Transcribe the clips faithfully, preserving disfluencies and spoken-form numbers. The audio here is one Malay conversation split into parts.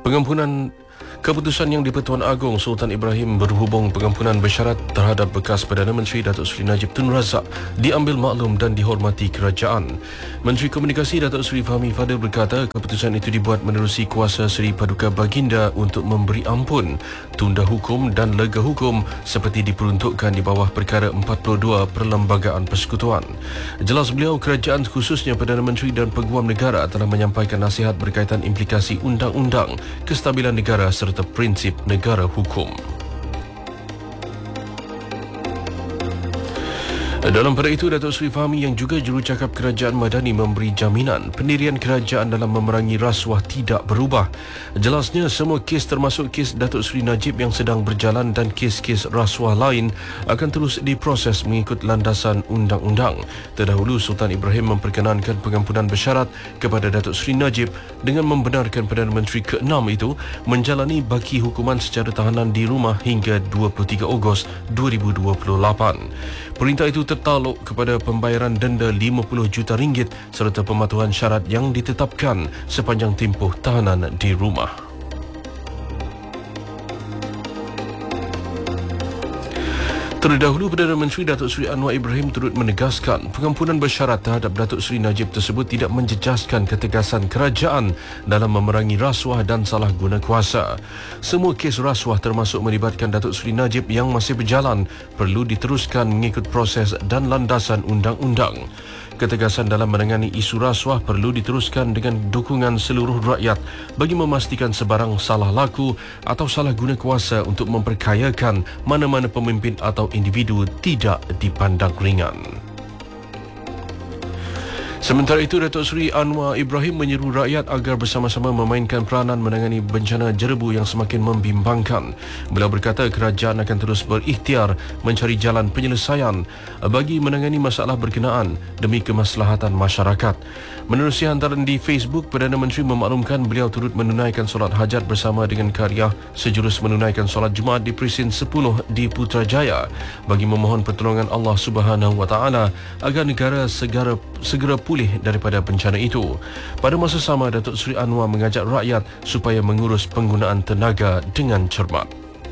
Pengampunan Keputusan Yang di-Pertuan Agong Sultan Ibrahim berhubung pengampunan bersyarat terhadap bekas Perdana Menteri Datuk Seri Najib Tun Razak diambil maklum dan dihormati kerajaan. Menteri Komunikasi Datuk Seri Fahmi Fadil berkata keputusan itu dibuat menerusi kuasa Seri Paduka Baginda untuk memberi ampun, tunda hukum dan lega hukum seperti diperuntukkan di bawah perkara empat puluh dua Perlembagaan Persekutuan. Jelas beliau, kerajaan khususnya Perdana Menteri dan Peguam Negara telah menyampaikan nasihat berkaitan implikasi undang-undang, kestabilan negara serta prinsip negara hukum. Dalam pada itu, Datuk Seri Fahmi yang juga jurucakap Kerajaan Madani memberi jaminan pendirian kerajaan dalam memerangi rasuah tidak berubah. Jelasnya, semua kes termasuk kes Datuk Seri Najib yang sedang berjalan dan kes-kes rasuah lain akan terus diproses mengikut landasan undang-undang. Terdahulu, Sultan Ibrahim memperkenankan pengampunan bersyarat kepada Datuk Seri Najib dengan membenarkan Perdana Menteri keenam itu menjalani baki hukuman secara tahanan di rumah hingga dua puluh tiga Ogos dua ribu dua puluh lapan. Perintah itu tertaluk kepada pembayaran denda lima puluh juta ringgit serta pematuhan syarat yang ditetapkan sepanjang tempoh tahanan di rumah. Terdahulu, Perdana Menteri Datuk Seri Anwar Ibrahim turut menegaskan pengampunan bersyarat terhadap Datuk Seri Najib tersebut tidak menjejaskan ketegasan kerajaan dalam memerangi rasuah dan salah guna kuasa. Semua kes rasuah termasuk melibatkan Datuk Seri Najib yang masih berjalan perlu diteruskan mengikut proses dan landasan undang-undang. Ketegasan dalam menangani isu rasuah perlu diteruskan dengan dukungan seluruh rakyat bagi memastikan sebarang salah laku atau salah guna kuasa untuk memperkayakan mana-mana pemimpin atau individu tidak dipandang ringan. Sementara itu, Datuk Seri Anwar Ibrahim menyeru rakyat agar bersama-sama memainkan peranan menangani bencana jerebu yang semakin membimbangkan. Beliau berkata kerajaan akan terus berikhtiar mencari jalan penyelesaian bagi menangani masalah berkenaan demi kemaslahatan masyarakat. Menerusi hantaran di Facebook, Perdana Menteri memaklumkan beliau turut menunaikan solat hajat bersama dengan karya sejurus menunaikan solat Jumaat di Presin sepuluh di Putrajaya bagi memohon pertolongan Allah Subhanahu Wa Taala agar negara segera segera pulih daripada bencana itu. Pada masa sama, Datuk Seri Anwar mengajak rakyat supaya mengurus penggunaan tenaga dengan cermat.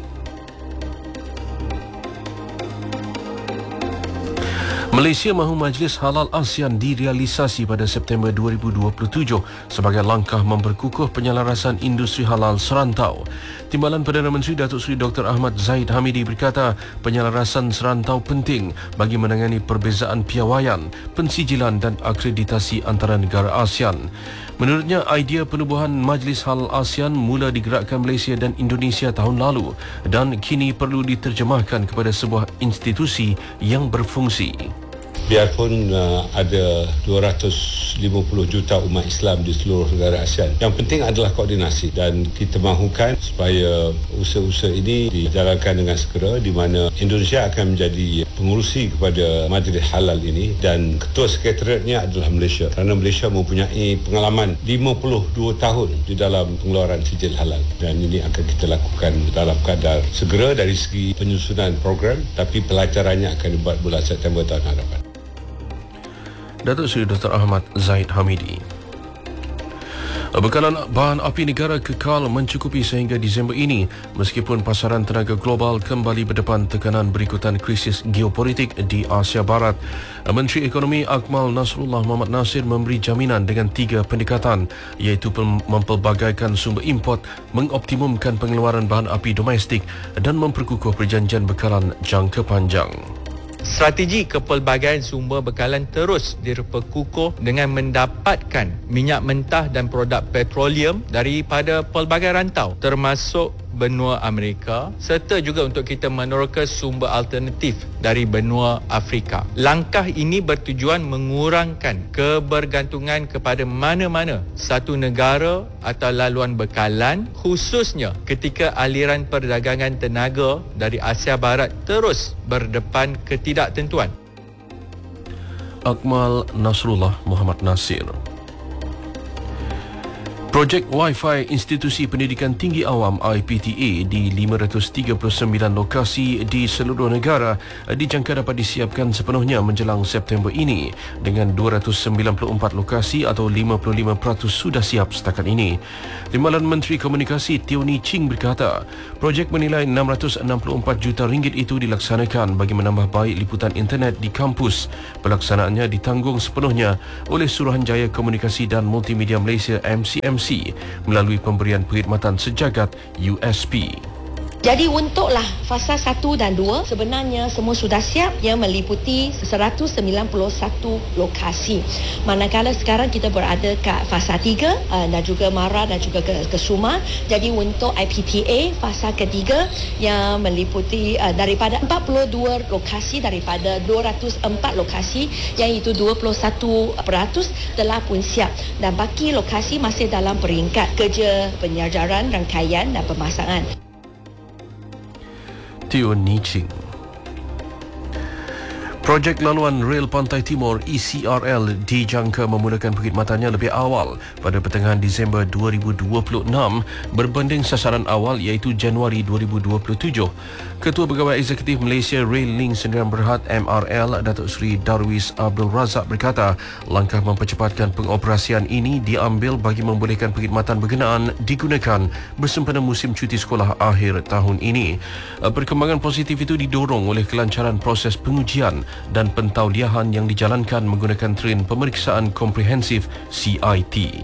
Malaysia mahu Majlis Halal ASEAN direalisasi pada September dua ribu dua puluh tujuh sebagai langkah memperkukuh penyelarasan industri halal serantau. Timbalan Perdana Menteri Datuk Seri Doktor Ahmad Zahid Hamidi berkata penyelarasan serantau penting bagi menangani perbezaan piawaian, pensijilan dan akreditasi antara negara ASEAN. Menurutnya, idea penubuhan Majlis Halal ASEAN mula digerakkan Malaysia dan Indonesia tahun lalu dan kini perlu diterjemahkan kepada sebuah institusi yang berfungsi. Biarpun uh, ada dua ratus lima puluh juta umat Islam di seluruh negara ASEAN, yang penting adalah koordinasi dan kita mahukan supaya usaha-usaha ini dijalankan dengan segera, di mana Indonesia akan menjadi pengurusi kepada Majlis Halal ini dan ketua sekretariatnya adalah Malaysia, kerana Malaysia mempunyai pengalaman lima puluh dua tahun di dalam pengeluaran sijil halal, dan ini akan kita lakukan dalam kadar segera dari segi penyusunan program, tapi pelacarannya akan dibuat bulan September tahun hadapan. Datuk Seri Doktor Ahmad Zahid Hamidi. Bekalan bahan api negara kekal mencukupi sehingga Disember ini meskipun pasaran tenaga global kembali berdepan tekanan berikutan krisis geopolitik di Asia Barat. Menteri Ekonomi Akmal Nasrullah Mohamad Nasir memberi jaminan dengan tiga pendekatan, iaitu mempelbagaikan sumber import, mengoptimumkan pengeluaran bahan api domestik dan memperkukuh perjanjian bekalan jangka panjang. Strategi kepelbagaian sumber bekalan terus diperkukuh dengan mendapatkan minyak mentah dan produk petroleum daripada pelbagai rantau termasuk benua Amerika, serta juga untuk kita meneroka sumber alternatif dari benua Afrika. Langkah ini bertujuan mengurangkan kebergantungan kepada mana-mana satu negara atau laluan bekalan, khususnya ketika aliran perdagangan tenaga dari Asia Barat terus berdepan ketidaktentuan. Akmal Nasrullah Mohamad Nasir. Projek Wi-Fi Institusi Pendidikan Tinggi Awam I P T A di lima ratus tiga puluh sembilan lokasi di seluruh negara dijangka dapat disiapkan sepenuhnya menjelang September ini dengan dua ratus sembilan puluh empat lokasi atau lima puluh lima peratus sudah siap setakat ini. Timbalan Menteri Komunikasi Teo Ni Ching berkata, projek menilai enam ratus enam puluh empat juta ringgit itu dilaksanakan bagi menambah baik liputan internet di kampus. Pelaksanaannya ditanggung sepenuhnya oleh Suruhanjaya Komunikasi dan Multimedia Malaysia M C M C melalui pemberian perkhidmatan sejagat U S P. Jadi untuklah fasa satu dan dua sebenarnya semua sudah siap yang meliputi seratus sembilan puluh satu lokasi. Manakala sekarang kita berada kat fasa tiga uh, dan juga Mara dan juga ke, ke Suma. Jadi untuk I P T A fasa ketiga yang meliputi uh, daripada empat puluh dua lokasi daripada dua ratus empat lokasi yang itu dua puluh satu peratus telah pun siap dan baki lokasi masih dalam peringkat kerja penyajaran, rangkaian dan pemasangan. Teo Ni Ching. Projek Laluan Rel Pantai Timur E C R L dijangka memulakan perkhidmatannya lebih awal pada pertengahan Disember dua ribu dua puluh enam berbanding sasaran awal iaitu Januari dua ribu dua puluh tujuh. Ketua Pegawai Eksekutif Malaysia Rail Link Sdn Berhad M R L Datuk Seri Darwis Abdul Razak berkata, langkah mempercepatkan pengoperasian ini diambil bagi membolehkan perkhidmatan berkenaan digunakan bersempena musim cuti sekolah akhir tahun ini. Perkembangan positif itu didorong oleh kelancaran proses pengujian dan pentauliahan yang dijalankan menggunakan train pemeriksaan komprehensif C I T.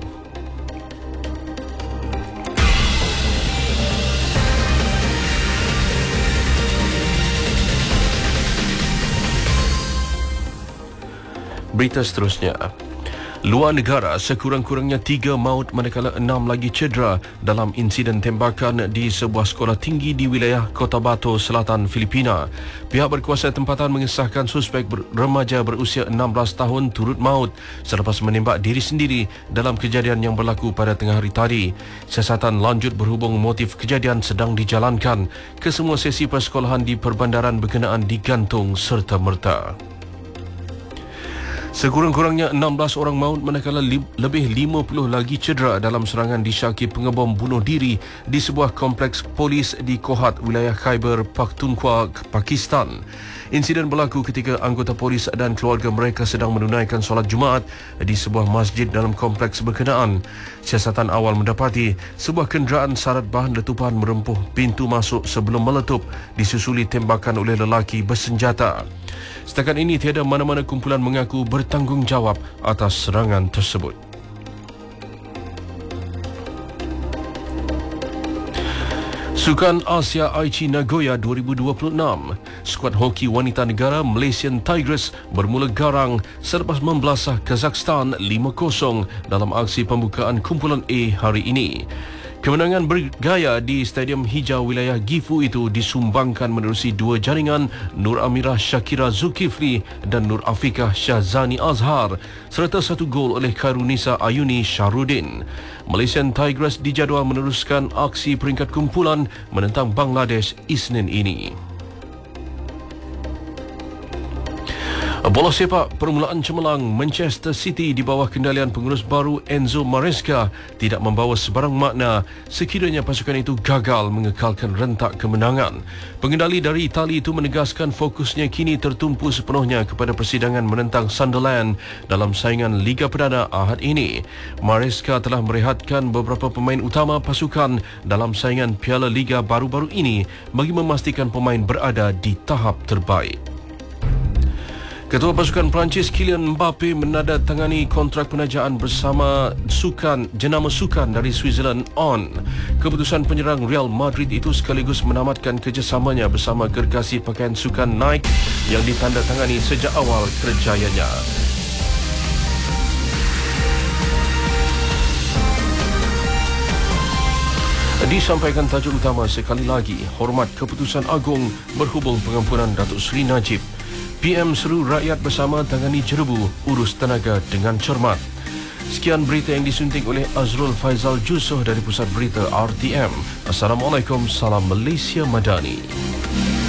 Berita seterusnya. Luar negara, sekurang-kurangnya tiga maut manakala enam lagi cedera dalam insiden tembakan di sebuah sekolah tinggi di wilayah Cotabato Selatan, Filipina. Pihak berkuasa tempatan mengesahkan suspek ber- remaja berusia enam belas tahun turut maut selepas menembak diri sendiri dalam kejadian yang berlaku pada tengah hari tadi. Siasatan lanjut berhubung motif kejadian sedang dijalankan. Kesemua sesi persekolahan di perbandaran berkenaan digantung serta-merta. Sekurang-kurangnya enam belas orang maut manakala li- lebih lima puluh lagi cedera dalam serangan disyaki pengebom bunuh diri di sebuah kompleks polis di Kohat, wilayah Khyber Pakhtunkhwa, Pakistan. Insiden berlaku ketika anggota polis dan keluarga mereka sedang menunaikan solat Jumaat di sebuah masjid dalam kompleks berkenaan. Siasatan awal mendapati sebuah kenderaan sarat bahan letupan merempuh pintu masuk sebelum meletup, disusuli tembakan oleh lelaki bersenjata. Setakat ini tiada mana-mana kumpulan mengaku bertanggungjawab atas serangan tersebut. Sukan Asia Aichi Nagoya dua ribu dua puluh enam, skuad hoki wanita negara Malaysian Tigers bermula garang selepas membelasah Kazakhstan lima kosong dalam aksi pembukaan kumpulan A hari ini. Kemenangan bergaya di Stadium Hijau wilayah Gifu itu disumbangkan menerusi dua jaringan Nur Amirah Shakira Zulkifli dan Nur Afikah Syahzani Azhar serta satu gol oleh Khairunisa Ayuni Syahrudin. Malaysian Tigers dijadual meneruskan aksi peringkat kumpulan menentang Bangladesh Isnin ini. Bola sepak permulaan cemerlang Manchester City di bawah kendalian pengurus baru Enzo Maresca tidak membawa sebarang makna sekiranya pasukan itu gagal mengekalkan rentak kemenangan. Pengendali dari Itali itu menegaskan fokusnya kini tertumpu sepenuhnya kepada persidangan menentang Sunderland dalam saingan Liga Perdana Ahad ini. Maresca telah merehatkan beberapa pemain utama pasukan dalam saingan Piala Liga baru-baru ini bagi memastikan pemain berada di tahap terbaik. Ketua Pasukan Perancis Kylian Mbappe menandatangani kontrak penajaan bersama sukan jenama sukan dari Switzerland On. Keputusan penyerang Real Madrid itu sekaligus menamatkan kerjasamanya bersama gergasi pakaian sukan Nike yang ditandatangani sejak awal kerjayanya. Disampaikan tajuk utama sekali lagi, hormat keputusan agung berhubung pengampunan Datuk Seri Najib. P M seru rakyat bersama tangani jerebu, urus tenaga dengan cermat. Sekian berita yang disunting oleh Azrul Faizal Jusoh dari Pusat Berita R T M. Assalamualaikum, salam Malaysia Madani.